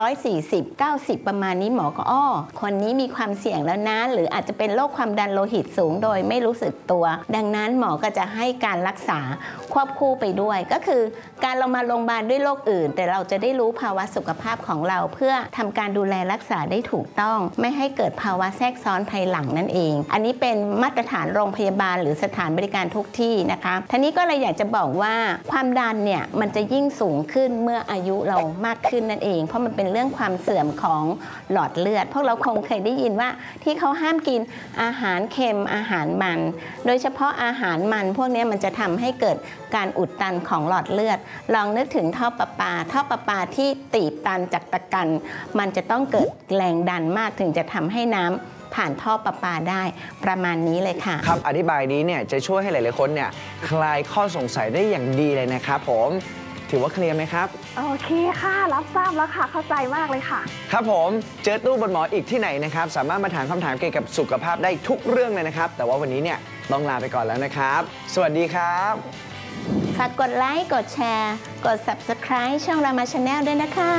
140-90ประมาณนี้หมอก็คนนี้มีความเสี่ยงแล้วนะหรืออาจจะเป็นโรคความดันโลหิตสูงโดยไม่รู้สึกตัวดังนั้นหมอก็จะให้การรักษาควบคู่ไปด้วยก็คือการเรามาโรงพยาบาลด้วยโรคอื่นแต่เราจะได้รู้ภาวะสุขภาพของเราเพื่อทำการดูแลรักษาได้ถูกต้องไม่ให้เกิดภาวะแทรกซ้อนภายหลังนั่นเองอันนี้เป็นมาตรฐานโรงพยาบาลหรือสถานบริการทุกที่นะคะทีนี้ก็เลยอยากจะบอกว่าความดันเนี่ยมันจะยิ่งสูงขึ้นเมื่ออายุเรามากขึ้นนั่นเองเพราะมันเป็นเรื่องความเสื่อมของหลอดเลือดพวกเราคงเคยได้ยินว่าที่เขาห้ามกินอาหารเค็มอาหารมันโดยเฉพาะอาหารมันพวกนี้มันจะทำให้เกิดการอุดตันของหลอดเลือดลองนึกถึงท่อประปาที่ตีบตันจากตะกันมันจะต้องเกิดแรงดันมากถึงจะทำให้น้ำผ่านท่อประปาได้ประมาณนี้เลยค่ะครับอธิบายนี้เนี่ยจะช่วยให้หลายๆคนเนี่ยคลายข้อสงสัยได้อย่างดีเลยนะครับผมถือว่าเคลียร์ไหมครับโอเคค่ะรับทราบแล้วค่ะเข้าใจมากเลยค่ะครับผมเจอตู้บนหมออีกที่ไหนนะครับสามารถมาถามคำถามเกี่ยวกับสุขภาพได้ทุกเรื่องเลยนะครับแต่ว่าวันนี้เนี่ยต้องลาไปก่อนแล้วนะครับสวัสดีครับฝากกดไลค์กดแชร์กด Subscribe ช่องรามา Channel ด้วยนะคะ